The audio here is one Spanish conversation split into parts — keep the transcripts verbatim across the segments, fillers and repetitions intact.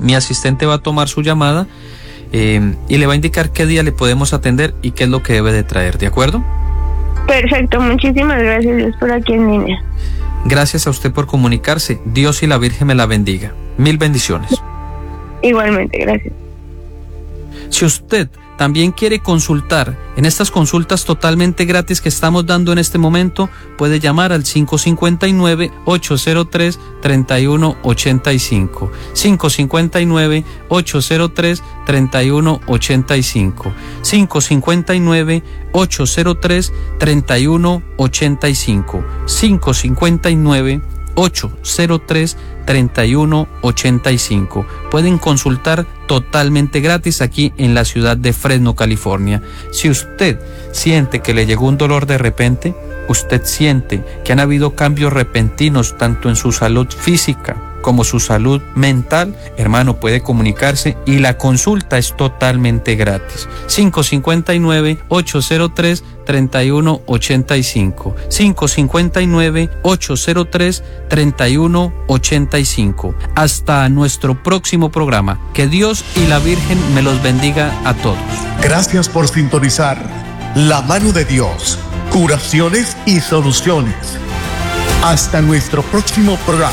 Mi asistente va a tomar su llamada eh, y le va a indicar qué día le podemos atender y qué es lo que debe de traer, ¿de acuerdo? Perfecto, muchísimas gracias, Dios por aquí en línea. Gracias a usted por comunicarse. Dios y la Virgen me la bendiga. Mil bendiciones. Igualmente, gracias. Si usted también quiere consultar en estas consultas totalmente gratis que estamos dando en este momento, puede llamar al cinco cinco nueve, ocho cero tres, tres uno ocho cinco. cinco cinco nueve, ocho cero tres, tres uno ocho cinco. cinco cinco nueve, ocho cero tres, tres uno ocho cinco. cinco cinco nueve, ocho cero tres, tres uno ocho cinco. Pueden consultar totalmente gratis aquí en la ciudad de Fresno, California. Si usted siente que le llegó un dolor de repente, usted siente que han habido cambios repentinos tanto en su salud física como su salud mental, hermano, puede comunicarse y la consulta es totalmente gratis. cinco cinco nueve, ocho cero tres, tres uno ocho cinco. cinco cinco nueve, ocho cero tres, tres uno ocho cinco. Hasta nuestro próximo programa. Que Dios y la Virgen me los bendiga a todos. Gracias por sintonizar La Mano de Dios, curaciones y soluciones. Hasta nuestro próximo programa.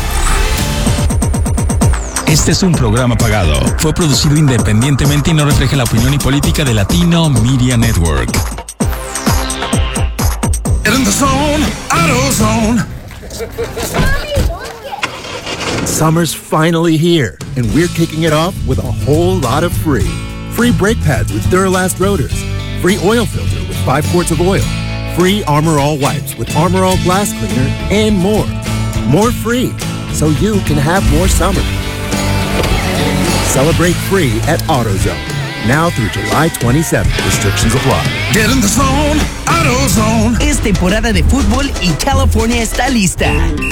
Este es un programa pagado. Fue producido independientemente y no refleja la opinión y política de Latino Media Network. In the zone, AutoZone. Summer's finally here, and we're kicking it off with a whole lot of free. Free brake pads with Duralast rotors. Free oil filter with five quarts of oil. Free Armor All wipes with Armor All glass cleaner, and more. More free, so you can have more summer. Celebrate free at AutoZone. Now through July twenty-seventh. Restrictions apply. Get in the zone, AutoZone. Es temporada de fútbol y California está lista.